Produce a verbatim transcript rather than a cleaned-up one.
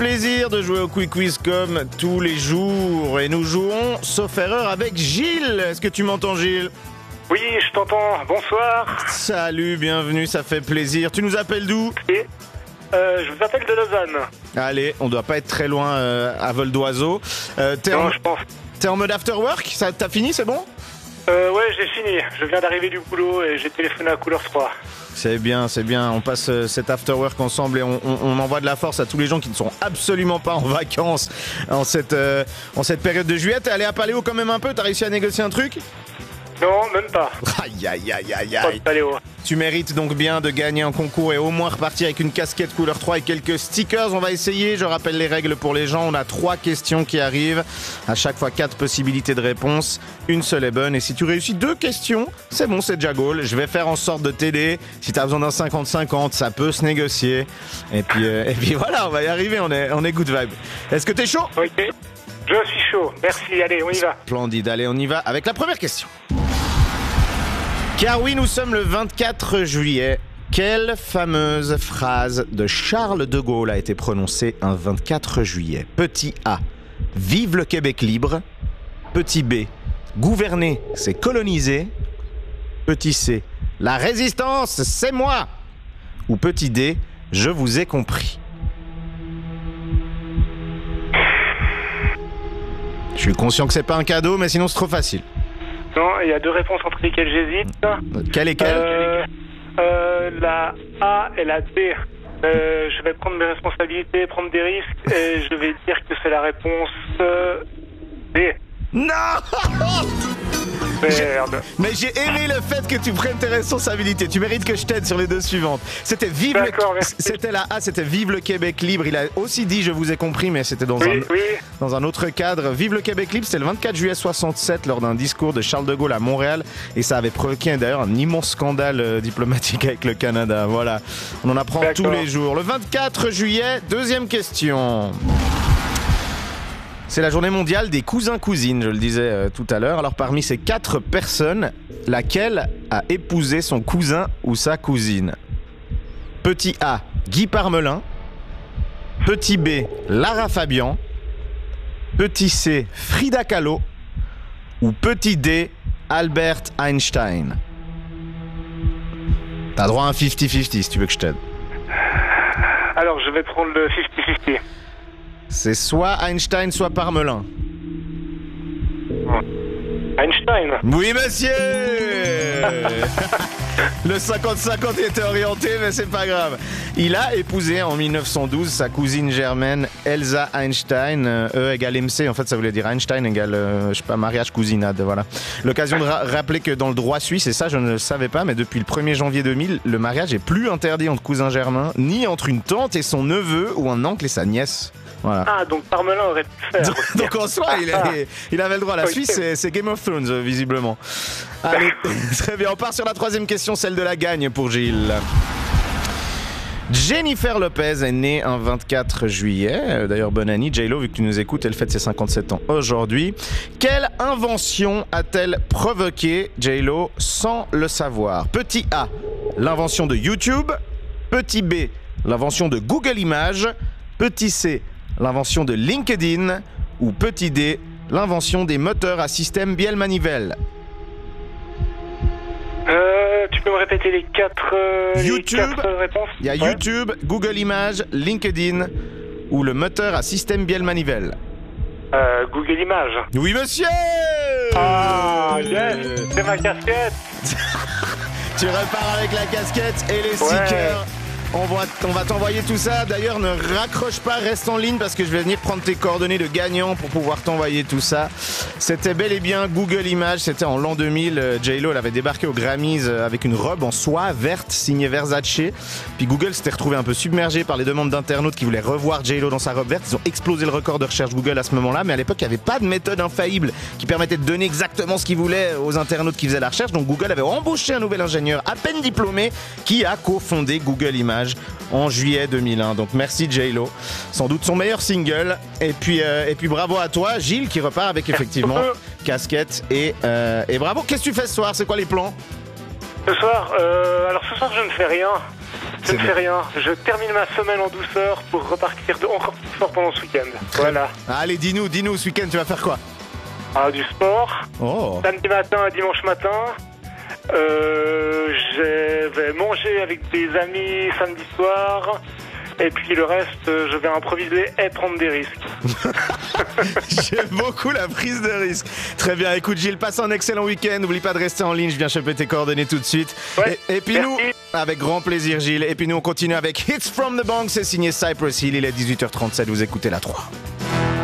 plaisir de jouer au Quick Quiz comme tous les jours. Et nous jouons, sauf erreur, avec Gilles. Est-ce que tu m'entends, Gilles ? Oui, je t'entends. Bonsoir. Salut, bienvenue, ça fait plaisir. Tu nous appelles d'où ? Et euh, je vous appelle de Lausanne. Allez, on doit pas être très loin euh, à vol d'oiseau. Euh, t'es, Non, en... je pense. t'es en mode after work ? Ça, t'as fini, c'est bon ? Euh, ouais, j'ai fini. Je viens d'arriver du boulot et j'ai téléphoné à Couleur trois. C'est bien, c'est bien. On passe euh, cet after work ensemble et on, on, on envoie de la force à tous les gens qui ne sont absolument pas en vacances en cette, euh, en cette période de juillet. T'es allé à Paléo quand même un peu ? T'as réussi à négocier un truc ? Non, même pas. Aïe, aïe, aïe, aïe, Pas de aïe. paléo. Tu mérites donc bien de gagner un concours et au moins repartir avec une casquette couleur trois et quelques stickers. On va essayer, je rappelle les règles pour les gens. On a trois questions qui arrivent. À chaque fois, quatre possibilités de réponse. Une seule est bonne. Et si tu réussis deux questions, c'est bon, c'est déjà goal. Je vais faire en sorte de t'aider. Si tu as besoin d'un cinquante cinquante, ça peut se négocier. Et puis, euh, et puis voilà, on va y arriver. On est, on est good vibe. Est-ce que t'es chaud ? Ok. Je suis chaud. Merci. Allez, on y va. Splendide. Allez, on y va avec la première question. Car oui, nous sommes le vingt-quatre juillet. Quelle fameuse phrase de Charles de Gaulle a été prononcée un vingt-quatre juillet ? Petit A, vive le Québec libre. Petit B, gouverner, c'est coloniser. Petit C, la résistance, c'est moi. Ou petit D, je vous ai compris. Je suis conscient que c'est pas un cadeau, mais sinon c'est trop facile. Non, il y a deux réponses entre lesquelles j'hésite. Quelle est quelle ? Euh, euh, la A et la D. Euh, je vais prendre mes responsabilités, prendre des risques, et je vais dire que c'est la réponse euh, B. Non ! Merde. Mais j'ai aimé le fait que tu prennes tes responsabilités. Tu mérites que je t'aide sur les deux suivantes. C'était vive le... D'accord, merci. C'était la A, c'était vive le Québec libre. Il a aussi dit je vous ai compris, mais c'était dans, Oui, un... oui. dans un autre cadre. Vive le Québec libre, c'était le vingt-quatre juillet soixante-sept lors d'un discours de Charles de Gaulle à Montréal. Et ça avait provoqué d'ailleurs un immense scandale euh, diplomatique avec le Canada. Voilà, on en apprend D'accord. tous les jours. Le vingt-quatre juillet, deuxième question. C'est la journée mondiale des cousins-cousines, je le disais euh, tout à l'heure. Alors parmi ces quatre personnes, laquelle a épousé son cousin ou sa cousine ? Petit A, Guy Parmelin. Petit B, Lara Fabian. Petit C, Frida Kahlo. Ou petit D, Albert Einstein. T'as droit à un cinquante cinquante si tu veux que je t'aide. Alors, je vais prendre le cinquante cinquante. C'est soit Einstein, soit Parmelin. Einstein. Oui, monsieur. Le cinquante cinquante était orienté, mais c'est pas grave. Il a épousé en mille neuf cent douze sa cousine germaine Elsa Einstein. E égale M C, en fait, ça voulait dire Einstein égale, euh, je sais pas, mariage cousinade, voilà. L'occasion de ra- rappeler que dans le droit suisse, et ça je ne le savais pas, mais depuis le premier janvier deux mille, le mariage est plus interdit entre cousins germains, ni entre une tante et son neveu ou un oncle et sa nièce. Voilà. Ah, donc Parmelin aurait pu faire. Donc, donc en soi, il, est- il avait le droit. La Ok. Suisse, c'est, c'est Game of Thrones, euh, visiblement. Allez, très bien. On part sur la troisième question, celle de la gagne pour Gilles. Jennifer Lopez est née un vingt-quatre juillet. Euh, D'ailleurs, bonne année. J-Lo, vu que tu nous écoutes, elle fête ses cinquante-sept ans aujourd'hui. Quelle invention a-t-elle provoqué J-Lo sans le savoir ? Petit A, l'invention de YouTube. Petit B, l'invention de Google Images. Petit C, l'invention de LinkedIn. Ou petit D, l'invention des moteurs à système bielle-manivelle. Euh, tu peux me répéter les quatre, euh, les YouTube. quatre réponses ? Il y a Ouais. YouTube, Google Images, LinkedIn ou le moteur à système bielle-manivelle. Euh, Google Images. Oui, monsieur. Ah, yes, c'est ma casquette. Tu repars avec la casquette et les stickers. On va, on va t'envoyer tout ça. D'ailleurs, ne raccroche pas, reste en ligne parce que je vais venir prendre tes coordonnées de gagnant pour pouvoir t'envoyer tout ça. C'était bel et bien Google Images. C'était en l'an deux mille. J-Lo, elle avait débarqué aux Grammys avec une robe en soie verte signée Versace. Puis Google s'était retrouvé un peu submergé par les demandes d'internautes qui voulaient revoir J-Lo dans sa robe verte. Ils ont explosé le record de recherche Google à ce moment-là. Mais à l'époque, il n'y avait pas de méthode infaillible qui permettait de donner exactement ce qu'ils voulaient aux internautes qui faisaient la recherche. Donc Google avait embauché un nouvel ingénieur à peine diplômé qui a cofondé Google Images en juillet deux mille un. Donc merci J-Lo, sans doute son meilleur single. Et puis, euh, et puis bravo à toi Gilles qui repart avec effectivement casquette et, euh, et bravo. Qu'est-ce que tu fais ce soir ? C'est quoi les plans ? Ce soir, euh, alors ce soir je ne fais rien. Je ne fais rien. Je termine ma semaine en douceur pour repartir de encore plus fort pendant ce week-end. Voilà. Allez, dis-nous, dis-nous, ce week-end, tu vas faire quoi? Ah, du sport. Oh. Samedi matin à dimanche matin. Euh, je vais manger avec des amis samedi soir. Et puis le reste, je vais improviser et prendre des risques. J'aime beaucoup la prise de risque. Très bien, écoute Gilles, passe un excellent week-end. N'oublie pas de rester en ligne, je viens choper tes coordonnées tout de suite. Ouais, et, et puis merci. nous, avec grand plaisir Gilles. Et puis nous on continue avec Hits from the Bank, c'est signé Cypress Hill, il est dix-huit heures trente-sept, vous écoutez la trois.